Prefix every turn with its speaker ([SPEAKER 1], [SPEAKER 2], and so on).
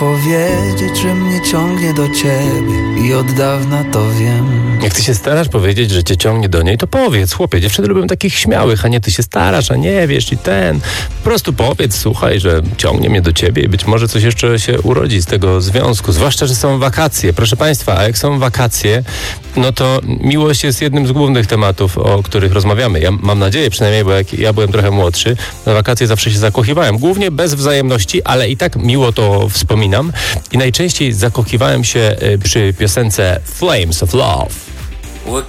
[SPEAKER 1] Powiedzieć, że mnie ciągnie do ciebie i od dawna to wiem.
[SPEAKER 2] Jak ty się starasz powiedzieć, że cię ciągnie do niej, to powiedz, chłopie, dziewczyny lubią takich śmiałych, a nie ty się starasz, a nie wiesz i po prostu powiedz, słuchaj, że ciągnie mnie do ciebie i być może coś jeszcze się urodzi z tego związku, zwłaszcza, że są wakacje. Proszę państwa, a jak są wakacje, no to miłość jest jednym z głównych tematów, o których rozmawiamy. Ja mam nadzieję przynajmniej, bo jak ja byłem trochę młodszy, na wakacje zawsze się zakochiwałem, głównie bez wzajemności, ale i tak miło to wspominam i najczęściej zakochiwałem się przy piosence Flames of Love.